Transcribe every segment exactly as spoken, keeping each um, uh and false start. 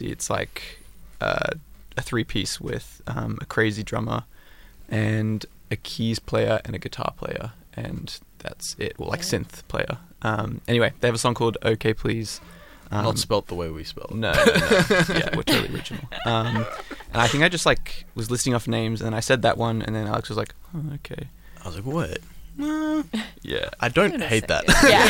basically it's like uh, a three-piece with um, a crazy drummer and a keys player and a guitar player, and that's it. Well, like synth player. Um, anyway, they have a song called OK Please. Um, Not spelt the way we spell it. No, no, no. Yeah, we're totally original. Um, and I think I just like was listing off names, and I said that one, and then Alex was like, oh, okay. I was like, what? Yeah. I don't hate that.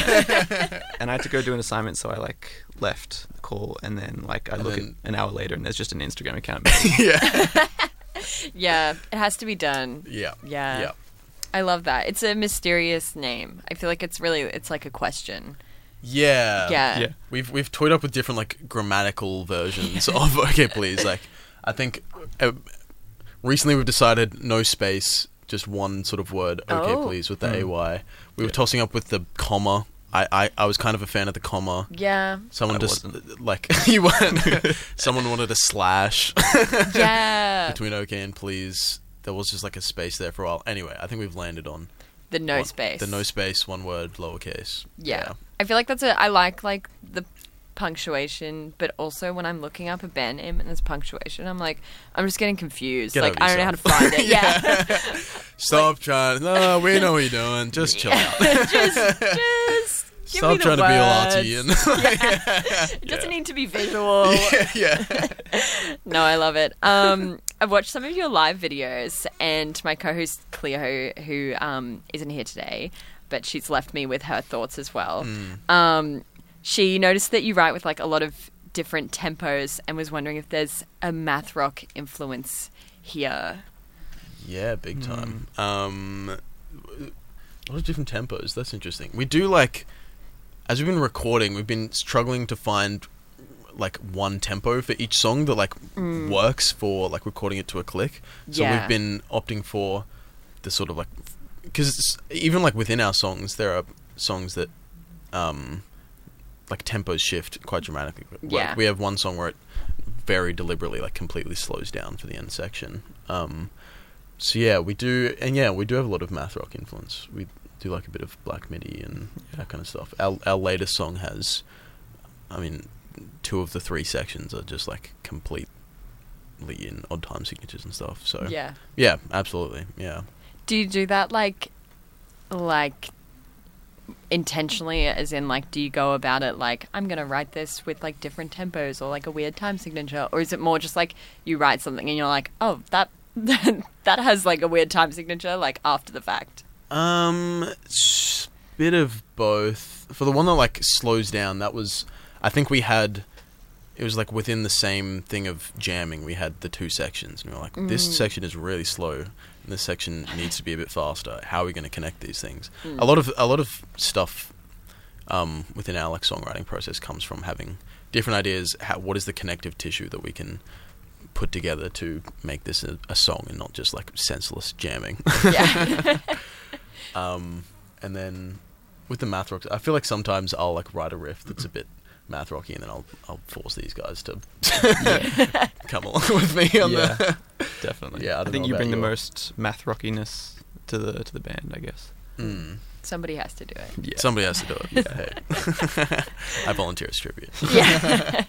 Yeah. And I had to go do an assignment, so I like left the call, and then like I And look then- at an hour later, and there's just an Instagram account. Yeah. Yeah, it has to be done. Yeah. Yeah. Yeah. I love that. It's a mysterious name. I feel like it's really, it's like a question. Yeah. Yeah. Yeah. We've we've toyed up with different like grammatical versions of OK Please. Like I think uh, recently we've decided no space, just one sort of word. OK Oh. Please with the Mm. A Y. We were Yeah. tossing up with the comma. I, I, I was kind of a fan of the comma. Yeah. Someone I just wasn't. like you weren't. Someone wanted a slash Yeah. between OK and Please. There was just like a space there for a while. Anyway, I think we've landed on The no one- space. The no space, one word, lowercase. Yeah. I feel like that's a, I like like the punctuation, but also when I'm looking up a band name and there's punctuation, I'm like, I'm just getting confused. Get like, over I don't know how to yourself. find it. Yeah. Stop trying. No, we know what you're doing. Just chill out. just, just. Give me Stop the trying to be all arty words. and Yeah. It doesn't need to be visual. yeah, yeah. No, I love it. Um, I've watched some of your live videos, and my co-host Cleo, who um, isn't here today, but she's left me with her thoughts as well. Mm. Um, she noticed that you write with like a lot of different tempos, and was wondering if there's a math rock influence here. Yeah, big time. Um, a lot of different tempos. That's interesting. We do like, as we've been recording, we've been struggling to find like one tempo for each song that like works for like recording it to a click. So Yeah. we've been opting for the sort of like, because even like within our songs, there are songs that um like tempos shift quite dramatically. Like, Yeah. we have one song where it very deliberately like completely slows down for the end section. Um, so yeah, we do, and yeah, we do have a lot of math rock influence. We do like a bit of Black Midi and that kind of stuff. Our our latest song has, I mean, two of the three sections are just like completely in odd time signatures and stuff. So Yeah. yeah, absolutely, yeah. Do you do that like, like intentionally, as in like, do you go about it like, I'm gonna write this with like different tempos or like a weird time signature, or is it more just like you write something and you're like, oh, that that has like a weird time signature, like after the fact? Um, s- bit of both. For the one that like slows down, that was, I think we had, it was like within the same thing of jamming. We had the two sections, and we were like, this section is really slow, and this section needs to be a bit faster. How are we going to connect these things? A lot of a lot of stuff um, within our like songwriting process comes from having different ideas. How, what is the connective tissue that we can put together to make this a, a song and not just like senseless jamming? Yeah. Um, and then with the math rock, I feel like sometimes I'll like write a riff that's a bit math rocky, and then I'll I'll force these guys to come along with me on Yeah, the. definitely. Yeah, I I, don't think know you about bring the you. most math rockiness to the to the band, I guess. Mm. Somebody has to do it. Yeah. Somebody has to do it. Hey. I volunteer as tribute. Yeah.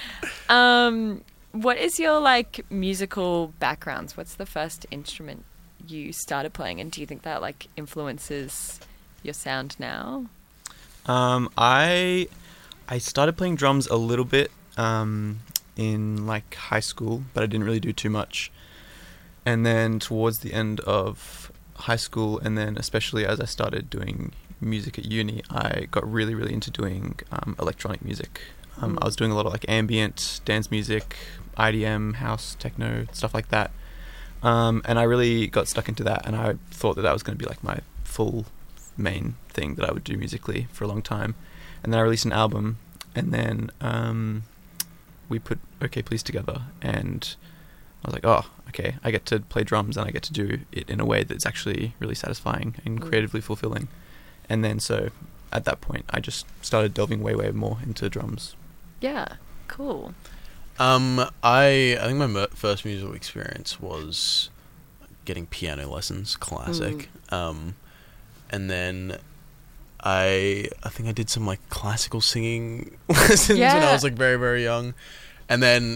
um, what is your like musical backgrounds? What's the first instrument you started playing, and do you think that like influences your sound now? Um, I I started playing drums a little bit um, in like high school, but I didn't really do too much. And then towards the end of high school, and then especially as I started doing music at uni, I got really, really into doing um, electronic music. Um, Mm. I was doing a lot of like ambient dance music, I D M, house, techno, stuff like that. Um, and I really got stuck into that, and I thought that that was going to be like my full main thing that I would do musically for a long time. And then I released an album, and then um, we put OK Please together, and I was like, oh, okay, I get to play drums, and I get to do it in a way that's actually really satisfying and Mm. creatively fulfilling. And then so at that point, I just started delving way, way more into drums. Yeah, cool. Um, I I think my mer- first musical experience was getting piano lessons, classic. Um, and then I I think I did some like classical singing lessons when I Yeah. was like very very young, and then